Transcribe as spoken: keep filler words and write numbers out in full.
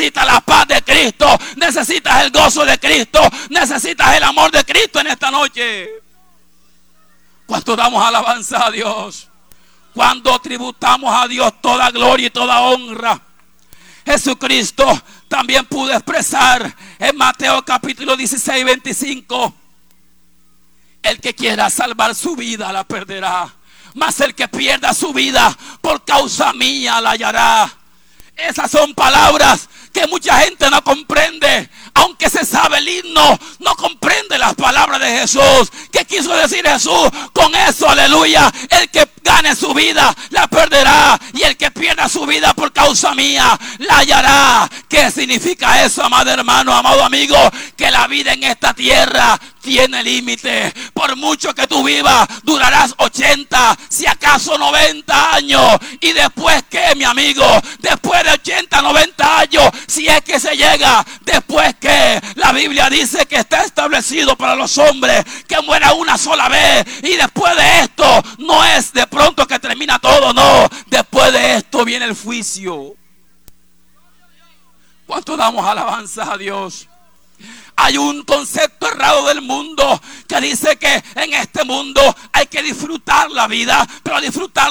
necesitas la paz de Cristo, necesitas el gozo de Cristo, necesitas el amor de Cristo en esta noche. Cuando damos alabanza a Dios, cuando tributamos a Dios toda gloria y toda honra. Jesucristo también pudo expresar en Mateo capítulo dieciséis, veinticinco: el que quiera salvar su vida la perderá, mas el que pierda su vida por causa mía la hallará. Esas son palabras que mucha gente no comprende. Aunque se sabe el himno, no comprende las palabras de Jesús. ¿Qué quiso decir Jesús con eso? Aleluya. El que gane su vida la perderá, y el que pierda su vida por causa mía la hallará. ¿Qué significa eso, amado hermano, amado amigo? Que la vida en esta tierra tiene límite. Por mucho que tú vivas, durarás ochenta, si acaso noventa años. ¿Y después qué, mi amigo? Después de ochenta, noventa años, si es que se llega, después qué. La Biblia dice que está establecido para los hombres que muera una sola vez, y después de esto no es de pronto que termina todo, no. Después de esto viene el juicio. ¿Cuánto damos alabanza a Dios? Hay un concepto errado del mundo que dice que en este mundo hay que disfrutar la vida, pero disfrutar